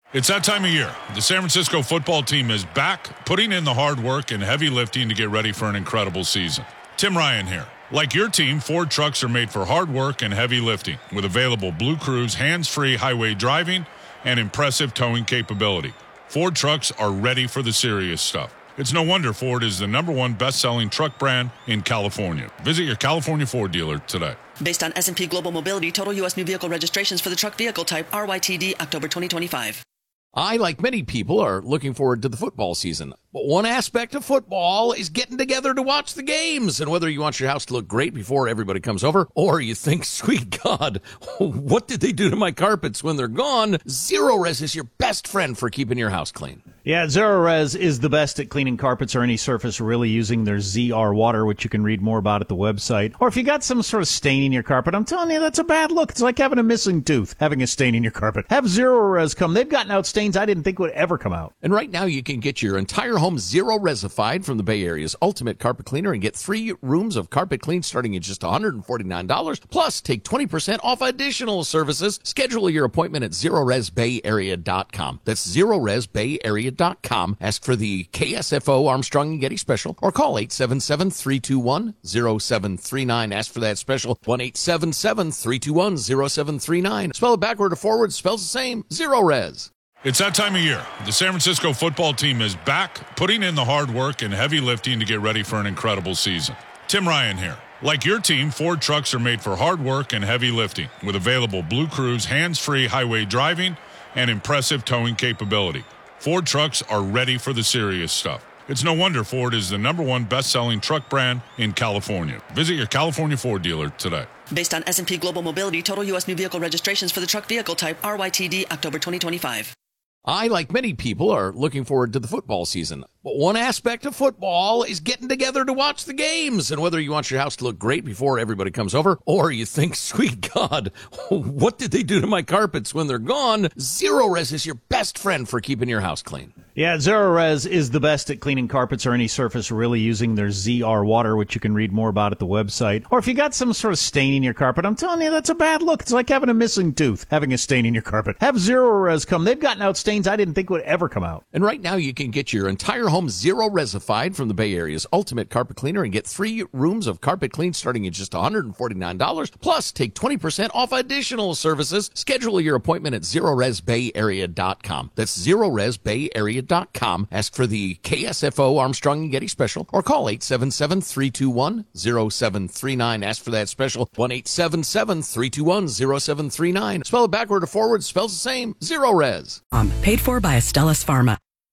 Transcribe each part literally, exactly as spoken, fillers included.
It's that time of year. The San Francisco football team is back, putting in the hard work and heavy lifting to get ready for an incredible season. Tim Ryan here. Like your team, Ford trucks are made for hard work and heavy lifting, with available Blue Cruise hands-free highway driving and impressive towing capability. Ford trucks are ready for the serious stuff. It's no wonder Ford is the number one best-selling truck brand in California. Visit your California Ford dealer today. Based on S and P Global Mobility, total U S new vehicle registrations for the truck vehicle type R Y T D October twenty twenty-five. I, like many people, are looking forward to the football season. But one aspect of football is getting together to watch the games. And whether you want your house to look great before everybody comes over, or you think, sweet God, what did they do to my carpets when they're gone? Zerorez is your best friend for keeping your house clean. Yeah, Zerorez is the best at cleaning carpets or any surface, really, using their Z R water, which you can read more about at the website. Or if you got some sort of stain in your carpet, I'm telling you, that's a bad look. It's like having a missing tooth, having a stain in your carpet. Have Zerorez come. They've gotten out stains I didn't think would ever come out. And right now you can get your entire home Zerorez-ified from the Bay Area's ultimate carpet cleaner and get three rooms of carpet clean starting at just one hundred forty-nine dollars. Plus, take twenty percent off additional services. Schedule your appointment at Zerorez Bay Area dot com. That's Zerorez Bay Area dot com. Ask for the K S F O Armstrong and Getty special or call eight seven seven, three two one, zero seven three nine. Ask for that special, one eight seven seven, three two one, zero seven three nine. Spell it backward or forward, spells the same. Zerorez. It's that time of year. The San Francisco football team is back, putting in the hard work and heavy lifting to get ready for an incredible season. Tim Ryan here. Like your team, Ford trucks are made for hard work and heavy lifting, with available Blue Cruise hands-free highway driving and impressive towing capability. Ford trucks are ready for the serious stuff. It's no wonder Ford is the number one best-selling truck brand in California. Visit your California Ford dealer today. Based on S and P Global Mobility, total U S new vehicle registrations for the truck vehicle type R Y T D October twenty twenty-five. I, like many people, are looking forward to the football season. But one aspect of football is getting together to watch the games. And whether you want your house to look great before everybody comes over, or you think, sweet God, what did they do to my carpets when they're gone? Zerorez is your best friend for keeping your house clean. Yeah, Zerorez is the best at cleaning carpets or any surface, really, using their Z R water, which you can read more about at the website. Or if you got some sort of stain in your carpet, I'm telling you, that's a bad look. It's like having a missing tooth, having a stain in your carpet. Have Zerorez come. They've gotten out stains I didn't think would ever come out. And right now you can get your entire home Zerorez-ified from the Bay Area's ultimate carpet cleaner and get three rooms of carpet clean starting at just one hundred forty-nine dollars. Plus, take twenty percent off additional services. Schedule your appointment at Zerorez Bay Area dot com. That's Zerorez Bay Area dot com. Ask for the K S F O Armstrong and Getty special or call eight seven seven, three two one, zero seven three nine. Ask for that special, one eight seven seven, three two one, zero seven three nine. Spell it backward or forward, spells the same. Zerorez. Um, paid for by Astellas Pharma.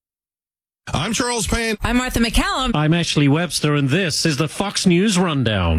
I'm Charles Payne. I'm Martha McCallum. I'm Ashley Webster, and this is the Fox News Rundown.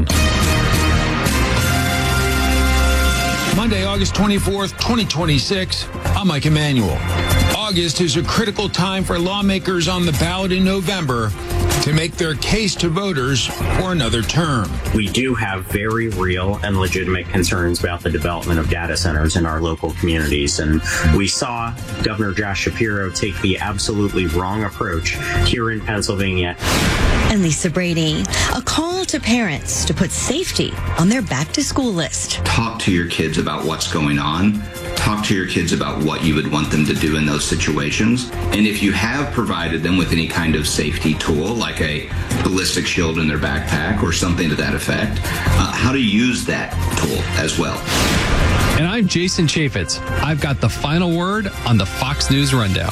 Monday, August twenty-fourth, twenty twenty-six. I'm Mike Emanuel. August is a critical time for lawmakers on the ballot in November to make their case to voters for another term. We do have very real and legitimate concerns about the development of data centers in our local communities. And we saw Governor Josh Shapiro take the absolutely wrong approach here in Pennsylvania. And Lisa Brady, a call to parents to put safety on their back-to-school list. Talk to your kids about what's going on. Talk to your kids about what you would want them to do in those situations. And if you have provided them with any kind of safety tool, like a ballistic shield in their backpack or something to that effect, uh, how to use that tool as well. And I'm Jason Chaffetz. I've got the final word on the Fox News Rundown.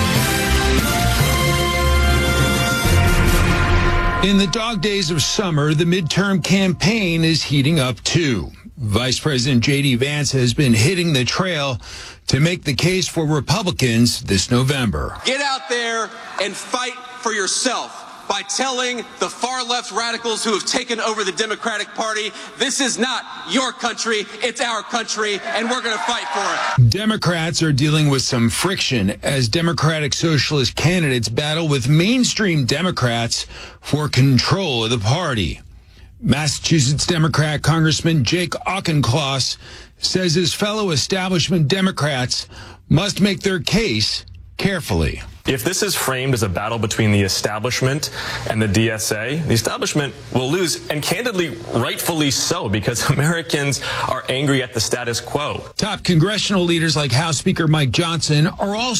In the dog days of summer, the midterm campaign is heating up too. Vice President J D Vance has been hitting the trail to make the case for Republicans this November. Get out there and fight for yourself by telling the far-left radicals who have taken over the Democratic Party, this is not your country, it's our country, and we're going to fight for it. Democrats are dealing with some friction as Democratic Socialist candidates battle with mainstream Democrats for control of the party. Massachusetts Democrat Congressman Jake Auchincloss says his fellow establishment Democrats must make their case carefully. If this is framed as a battle between the establishment and the D S A, the establishment will lose, and candidly, rightfully so, because Americans are angry at the status quo. Top congressional leaders like House Speaker Mike Johnson are also